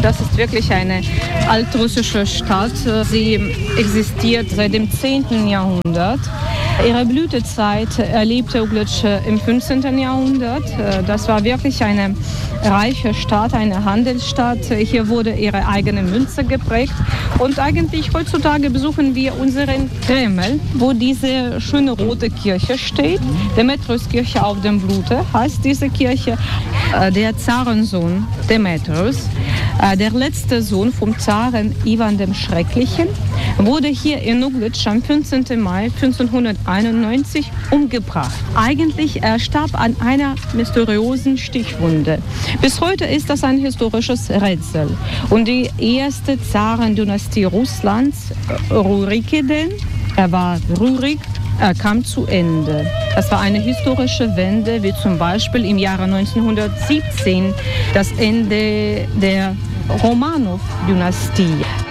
Das ist wirklich eine altrussische Stadt. Sie existiert seit dem 10. Jahrhundert. Ihre Blütezeit erlebte Uglitsch im 15. Jahrhundert. Das war wirklich eine reiche Stadt, eine Handelsstadt. Hier wurde ihre eigene Münze geprägt. Und eigentlich heutzutage besuchen wir unseren Kreml, wo diese schöne rote Kirche steht. Demetriuskirche auf dem Blute heißt diese Kirche. Der Zarensohn Demetrius, der letzte Sohn vom Zaren Iwan dem Schrecklichen, wurde hier in Uglitsch am 15. Mai 1591 umgebracht. Eigentlich er starb an einer mysteriösen Stichwunde. Bis heute ist das ein historisches Rätsel. Und die erste Zarendynastie Russlands, Rurikiden, er war Rurik, er kam zu Ende. Das war eine historische Wende, wie zum Beispiel im Jahre 1917 das Ende der Romanow-Dynastie.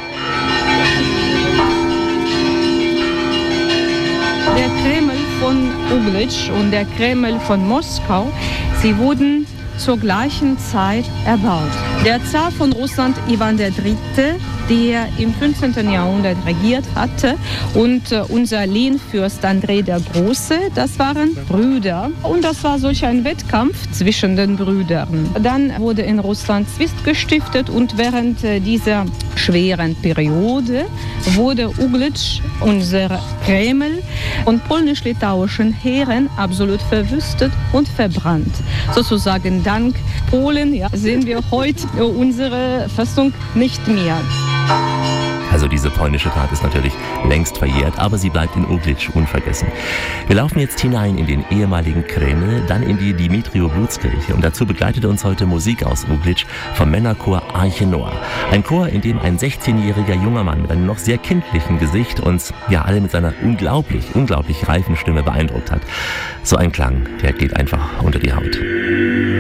Der Kreml von Uglitsch und der Kreml von Moskau, sie wurden zur gleichen Zeit erbaut. Der Zar von Russland, Iwan III., der im 15. Jahrhundert regiert hatte, und unser Lehnfürst Andrei der Große, das waren Brüder. Und das war solch ein Wettkampf zwischen den Brüdern. Dann wurde in Russland Zwist gestiftet und während dieser schweren Periode wurde Uglitsch, unser Kreml, von polnisch-litauischen Heeren absolut verwüstet und verbrannt. Sozusagen dank Polen sehen wir heute unsere Festung nicht mehr. Also diese polnische Tat ist natürlich längst verjährt, aber sie bleibt in Uglitsch unvergessen. Wir laufen jetzt hinein in den ehemaligen Kreml, dann in die Dimitrio-Blutskirche und dazu begleitet uns heute Musik aus Uglitsch vom Männerchor Arche Noah. Ein Chor, in dem ein 16-jähriger junger Mann mit einem noch sehr kindlichen Gesicht uns alle mit seiner unglaublich reifen Stimme beeindruckt hat. So ein Klang, der geht einfach unter die Haut.